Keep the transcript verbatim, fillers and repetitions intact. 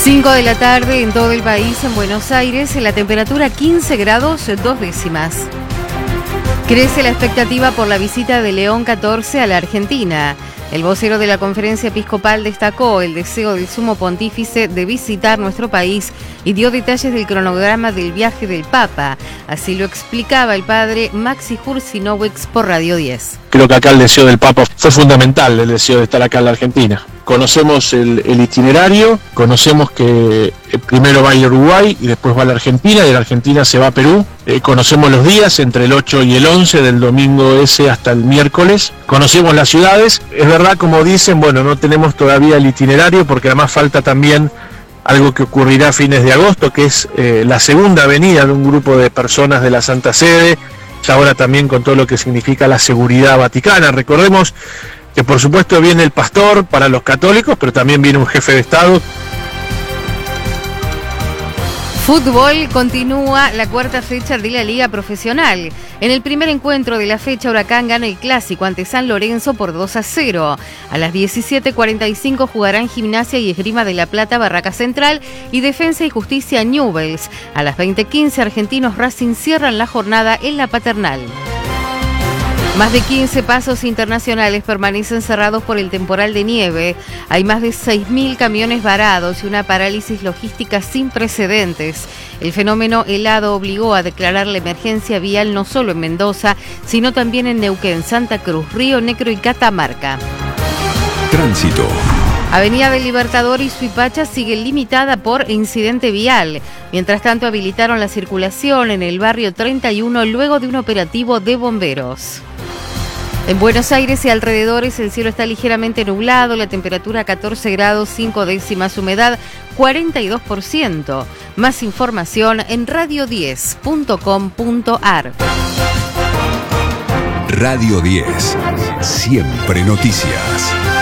cinco de la tarde en todo el país, en Buenos Aires, la temperatura quince grados dos décimas. Crece la expectativa por la visita de León catorce a la Argentina. El vocero de la Conferencia Episcopal destacó el deseo del Sumo Pontífice de visitar nuestro país y dio detalles del cronograma del viaje del Papa. Así lo explicaba el padre Maxi Hursinowicz por Radio diez. Creo que acá el deseo del Papa fue fundamental, el deseo de estar acá en la Argentina. Conocemos el, el itinerario, conocemos que primero va a ir a Uruguay y después va a la Argentina, y de la Argentina se va a Perú. Eh, conocemos los días, entre el ocho y el once, del domingo ese hasta el miércoles. Conocemos las ciudades. Es verdad, como dicen, bueno, no tenemos todavía el itinerario porque además falta también algo que ocurrirá a fines de agosto, que es eh, la segunda venida de un grupo de personas de la Santa Sede, y ahora también con todo lo que significa la seguridad vaticana. Recordemos que por supuesto viene el pastor para los católicos, pero también viene un jefe de Estado. Fútbol, continúa la cuarta fecha de la Liga Profesional. En el primer encuentro de la fecha, Huracán gana el clásico ante San Lorenzo por dos a cero. A las diecisiete cuarenta y cinco jugarán Gimnasia y Esgrima de La Plata, Barraca Central, y Defensa y Justicia, Newell's. A las veinte quince, Argentinos Racing cierran la jornada en La Paternal. Más de quince pasos internacionales permanecen cerrados por el temporal de nieve. Hay más de seis mil camiones varados y una parálisis logística sin precedentes. El fenómeno helado obligó a declarar la emergencia vial no solo en Mendoza, sino también en Neuquén, Santa Cruz, Río Negro y Catamarca. Tránsito. Avenida del Libertador y Suipacha sigue limitada por incidente vial. Mientras tanto, habilitaron la circulación en el barrio treinta y uno luego de un operativo de bomberos. En Buenos Aires y alrededores el cielo está ligeramente nublado, la temperatura catorce grados cinco décimas, humedad cuarenta y dos por ciento. Más información en radio diez punto com punto ar. Radio diez, siempre noticias.